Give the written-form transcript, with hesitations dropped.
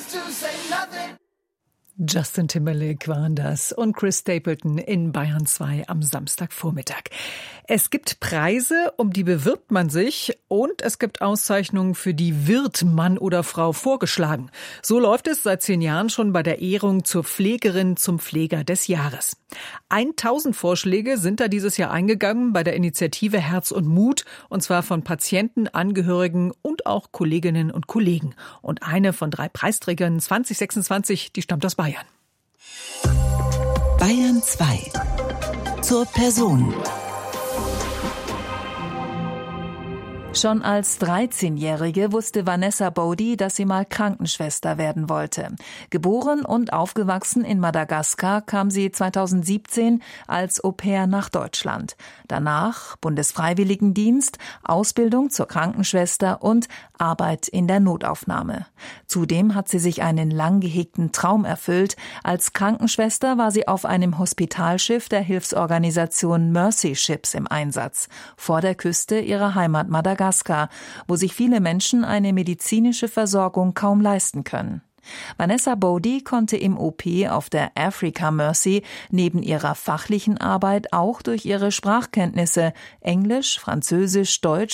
Justin Timberlake waren das und Chris Stapleton in Bayern 2 am Samstagvormittag. Es gibt Preise, um die bewirbt man sich, und es gibt Auszeichnungen, für die wird Mann oder Frau vorgeschlagen. So läuft es seit 10 Jahren schon bei der Ehrung zur Pflegerin zum Pfleger des Jahres. 1000 Vorschläge sind da dieses Jahr eingegangen bei der Initiative Herz und Mut, und zwar von Patienten, Angehörigen und auch Kolleginnen und Kollegen. Und eine von 3 Preisträgern 2026, die stammt aus Bayern. Bayern 2. Zur Person. Schon als 13-Jährige wusste Vanessa Bodie, dass sie mal Krankenschwester werden wollte. Geboren und aufgewachsen in Madagaskar kam sie 2017 als Au-pair nach Deutschland. Danach Bundesfreiwilligendienst, Ausbildung zur Krankenschwester und Arbeit in der Notaufnahme. Zudem hat sie sich einen lang gehegten Traum erfüllt. Als Krankenschwester war sie auf einem Hospitalschiff der Hilfsorganisation Mercy Ships im Einsatz, vor der Küste ihrer Heimat Madagaskar, wo sich viele Menschen eine medizinische Versorgung kaum leisten können. Vanessa Bodie konnte im OP auf der Africa Mercy neben ihrer fachlichen Arbeit auch durch ihre Sprachkenntnisse Englisch, Französisch, Deutsch